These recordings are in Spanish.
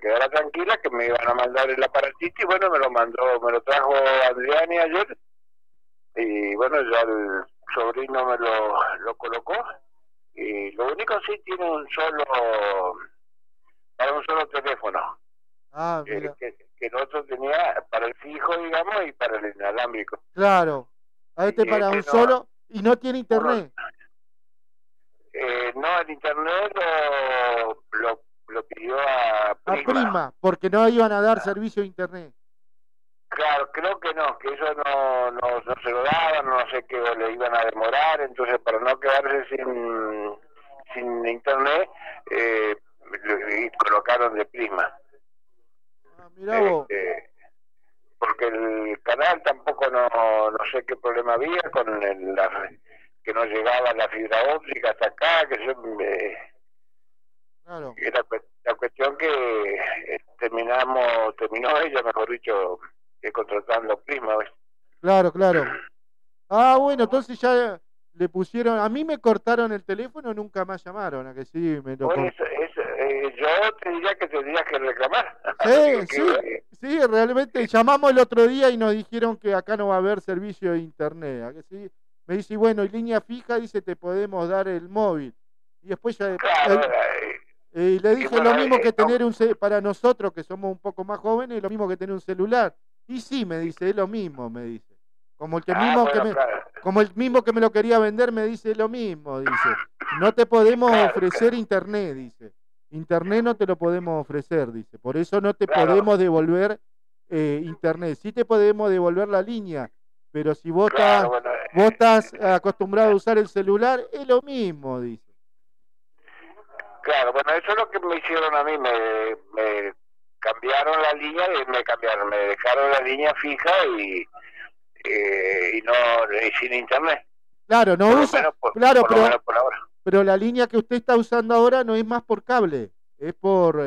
quedara tranquila que me iban a mandar el aparatito y bueno, me lo trajo Adriani ayer y bueno, ya el sobrino lo colocó y lo único sí tiene para un solo teléfono, Ah, mira. que el otro tenía para el fijo, digamos, y para el inalámbrico. Claro. A Y este para un este no, solo y no tiene uno, internet. no, el internet lo pidió a A Prisma. prima, porque no iban a dar servicio de internet. Claro, creo que no, que eso no se lo daban, no sé qué, o le iban a demorar, entonces para no quedarse sin internet, y colocaron de Prisma. Ah, mira vos. Este, porque el canal tampoco no sé qué problema había con que no llegaba la fibra óptica hasta acá, Claro, era la cuestión que terminó ella, mejor dicho, que contratando Prisma, ¿ves? claro, claro. Ah, bueno, entonces ya le pusieron. A mí me cortaron el teléfono, nunca más llamaron. A que sí, me lo Por cortaron. eso, yo te diría que tendrías que reclamar. Sí, sí, Que, sí, realmente llamamos el otro día y nos dijeron que acá no va a haber servicio de internet. ¿A que sí? Me dice, bueno, y línea fija, dice, te podemos dar el móvil. Y después ya, claro, y le y dije bueno, lo mismo que no, tener para nosotros que somos un poco más jóvenes, lo mismo que tener un celular. Y sí, me dice, es lo mismo, me dice. Como el que mismo que bueno, me, claro, como el mismo que me lo quería vender me dice lo mismo, dice. No te podemos claro, ofrecer internet, dice. Internet no te lo podemos ofrecer, dice. Por eso no te claro, podemos devolver internet. Sí te podemos devolver la línea, pero si claro, bueno, vos estás acostumbrado a usar el celular, es lo mismo, dice. claro, bueno, eso es lo que me hicieron a mí, me cambiaron la línea, me dejaron la línea fija y no, y sin internet, Claro, no usa, claro, por lo menos por ahora. pero la línea que usted está usando ahora no es más por cable, es por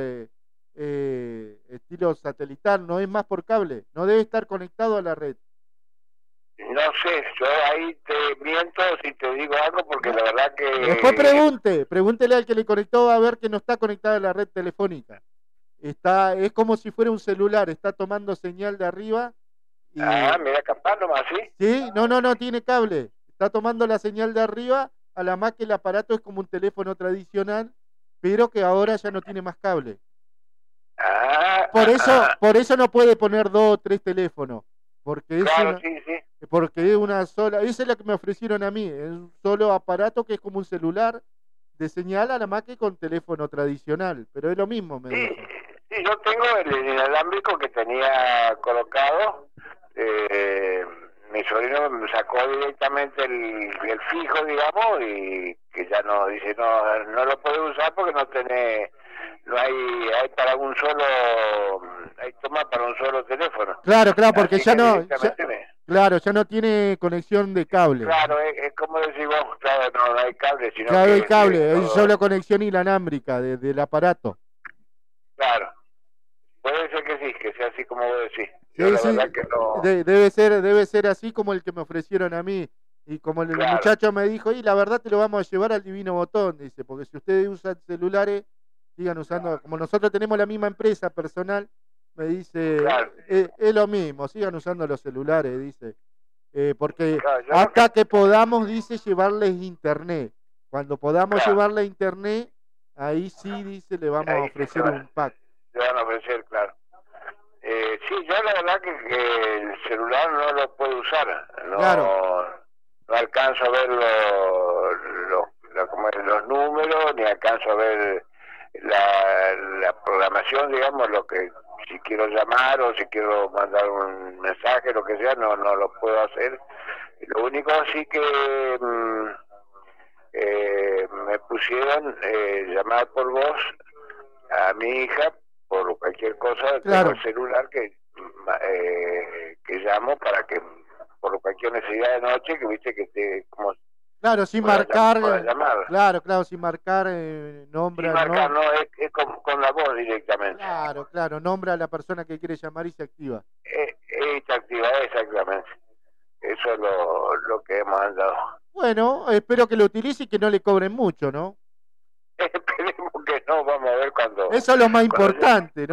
estilo satelital, no es más por cable, no debe estar conectado a la red. No sé, yo ahí te miento si te digo algo porque No, la verdad después que pregúntele al que le conectó a ver que no está conectada a la red telefónica. Es como si fuera un celular, está tomando señal de arriba y mira, capaz nomás, ¿sí? sí, no tiene cable, está tomando la señal de arriba, a la más que el aparato es como un teléfono tradicional, pero que ahora ya no tiene más cable. Ah, ah, ah, Por eso no puede poner dos o tres teléfonos, porque claro, sí, sí, es una sola, esa es la que me ofrecieron a mí, es un solo aparato que es como un celular de señal a la más que con teléfono tradicional, pero es lo mismo, me sí, dijo. sí, yo tengo el inalámbrico que tenía colocado, eh, mi sobrino me sacó directamente el fijo, digamos, y que ya no, dice, no lo puede usar porque no hay para un solo, hay toma para un solo teléfono. Claro, porque Así ya que no, directamente claro, ya no tiene conexión de cable. claro, es como decís vos, claro, no hay cable, sino Claro, que hay es cable, es todo, solo conexión inalámbrica del aparato. claro, puede ser que sí, que sea así como vos decís. Yo Sí, la verdad sí, que no, debe ser así como el que me ofrecieron a mí. Y como el claro, muchacho me dijo, y la verdad te lo vamos a llevar al Divino Botón, dice, porque si ustedes usan celulares, sigan usando, como nosotros tenemos la misma empresa personal, me dice, claro, es lo mismo, sigan usando los celulares, dice, porque claro, yo lo que, hasta que podamos, dice, llevarles internet. Cuando podamos claro, llevarle internet, ahí sí, dice, le vamos a ahí sí ofrecer un pack. te van a ofrecer, claro. Sí, yo la verdad que el celular no lo puedo usar, Claro, no alcanzo a ver como es, los números, ni alcanzo a ver la programación, digamos, lo que si quiero llamar o si quiero mandar un mensaje, lo que sea, no lo puedo hacer. Lo único sí que me pusieron llamar por voz a mi hija por cualquier cosa. Tengo claro. el celular que llamo para que por cualquier necesidad de noche, que viste que te como Claro, sin marcar, pueda llamar claro, sin marcar, sin nombra, marcar, no, no es con la voz directamente. nombra a la persona que quiere llamar y se activa. Esta actividad exactamente, eso es lo que hemos andado. Bueno, espero que lo utilice y que no le cobren mucho, ¿no? Esperemos que no, vamos a ver Eso es lo más cuando ya importante, ¿no?